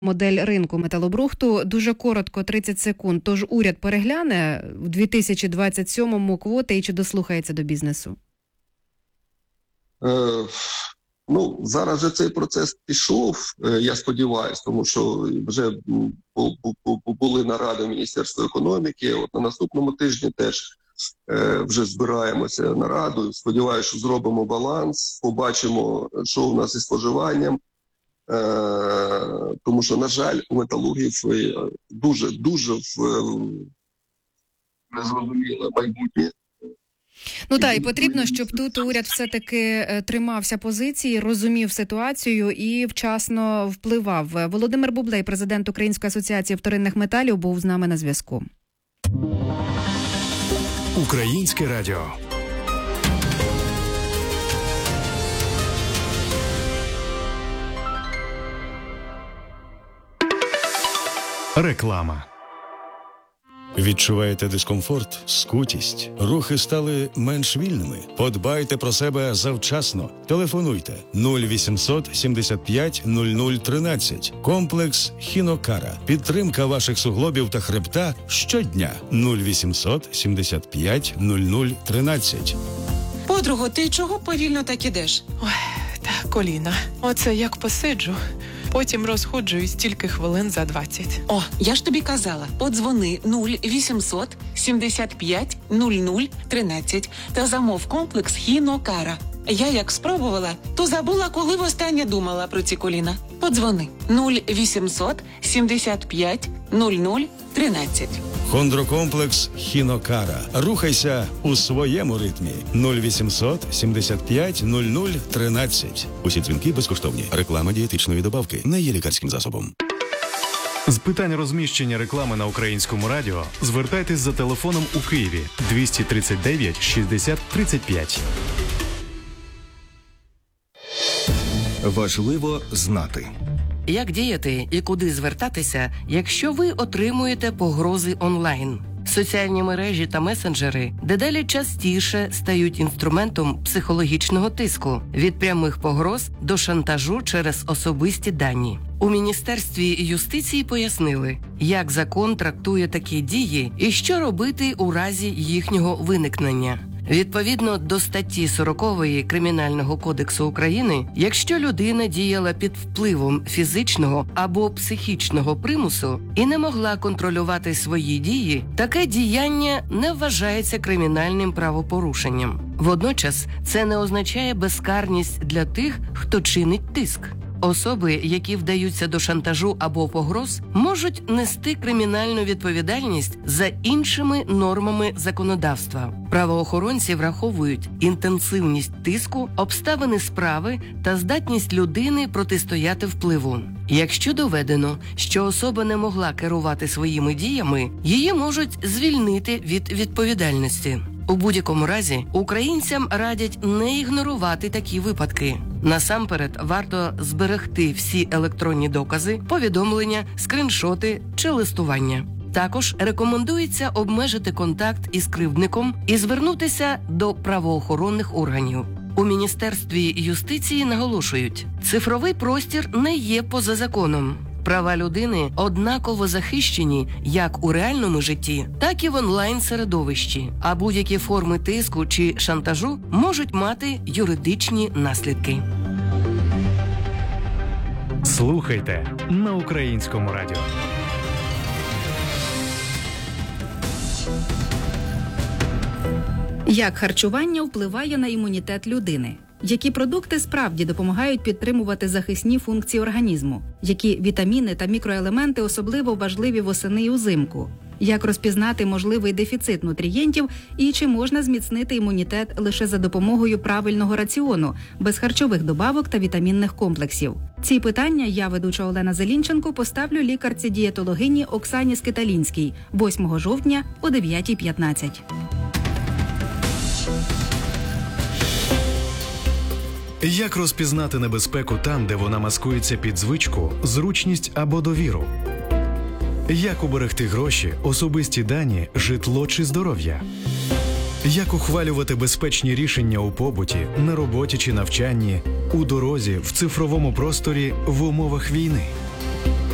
модель ринку металобрухту. Дуже коротко, 30 секунд. Тож уряд перегляне в 2027-му квоти і чи дослухається до бізнесу? Зараз же цей процес пішов, я сподіваюся, тому що вже були наради Міністерства економіки. От на наступному тижні теж вже збираємося нарадою. Сподіваюся, що зробимо баланс, побачимо, що у нас із споживанням. Тому що, на жаль, у металургів дуже незрозуміле майбутнє. І потрібно, щоб тут уряд все-таки тримався позиції, розумів ситуацію і вчасно впливав. Володимир Бублей, президент Української асоціації вторинних металів, був з нами на зв'язку. Українське радіо. Реклама. Відчуваєте дискомфорт, скутість? Рухи стали менш вільними? Подбайте про себе завчасно. Телефонуйте 0800 75 00 13. Комплекс Хінокара. Підтримка ваших суглобів та хребта щодня. 0800 75 00 13. Подруго, ти чого повільно так ідеш? Ой, та коліна. Оце як посиджу. Потім розходжуюсь тільки хвилин за 20. О, я ж тобі казала, подзвони 0800 75 00 13 та замов комплекс Хінокара. Я як спробувала, то забула, коли востаннє думала про ці коліна. Подзвони 0800 75 00 13. Хондрокомплекс Хінокара. Рухайся у своєму ритмі. 0800 75 00 13. Усі дзвінки безкоштовні. Реклама дієтичної добавки не є лікарським засобом. З питань розміщення реклами на Українському радіо звертайтесь за телефоном у Києві 239 60 35. Важливо знати. Як діяти і куди звертатися, якщо ви отримуєте погрози онлайн? Соціальні мережі та месенджери дедалі частіше стають інструментом психологічного тиску – від прямих погроз до шантажу через особисті дані. У Міністерстві юстиції пояснили, як закон трактує такі дії і що робити у разі їхнього виникнення. Відповідно до статті 40 Кримінального кодексу України, якщо людина діяла під впливом фізичного або психічного примусу і не могла контролювати свої дії, таке діяння не вважається кримінальним правопорушенням. Водночас це не означає безкарність для тих, хто чинить тиск. Особи, які вдаються до шантажу або погроз, можуть нести кримінальну відповідальність за іншими нормами законодавства. Правоохоронці враховують інтенсивність тиску, обставини справи та здатність людини протистояти впливу. Якщо доведено, що особа не могла керувати своїми діями, її можуть звільнити від відповідальності. У будь-якому разі, українцям радять не ігнорувати такі випадки. Насамперед, варто зберегти всі електронні докази, повідомлення, скріншоти чи листування. Також рекомендується обмежити контакт із кривдником і звернутися до правоохоронних органів. У Міністерстві юстиції наголошують, цифровий простір не є поза законом. Права людини однаково захищені як у реальному житті, так і в онлайн-середовищі, а будь-які форми тиску чи шантажу можуть мати юридичні наслідки. Слухайте на Українському радіо. Як харчування впливає на імунітет людини? Які продукти справді допомагають підтримувати захисні функції організму? Які вітаміни та мікроелементи особливо важливі восени і узимку? Як розпізнати можливий дефіцит нутрієнтів і чи можна зміцнити імунітет лише за допомогою правильного раціону, без харчових добавок та вітамінних комплексів? Ці питання я, ведуча Олена Зелінченко, поставлю лікарці-дієтологині Оксані Скиталінській 8 жовтня о 9:15. Як розпізнати небезпеку там, де вона маскується під звичку, зручність або довіру? Як уберегти гроші, особисті дані, житло чи здоров'я? Як ухвалювати безпечні рішення у побуті, на роботі чи навчанні, у дорозі, в цифровому просторі, в умовах війни?